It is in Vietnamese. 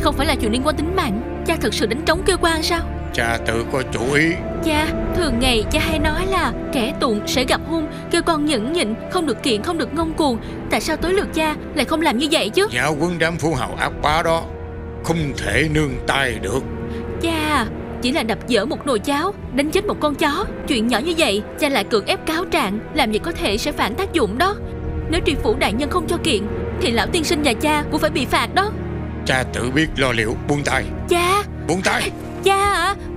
không phải là chuyện liên quan tính mạng. Cha thực sự đánh trống kêu quan sao? Cha tự có chủ ý. Cha, thường ngày cha hay nói là kẻ tụng sẽ gặp hung, kêu con nhẫn nhịn, không được kiện, không được ngông cuồng. Tại sao tới lượt cha lại không làm như vậy chứ? Giáo huấn đám phú hào ác bá đó không thể nương tay được. Cha, chỉ là đập dở một nồi cháo, đánh chết một con chó, chuyện nhỏ như vậy cha lại cưỡng ép cáo trạng, làm vậy có thể sẽ phản tác dụng đó. Nếu tri phủ đại nhân không cho kiện thì lão tiên sinh và cha cũng phải bị phạt đó. Cha tự biết lo liệu, buông tay. Cha, Buông tay. cha ạ,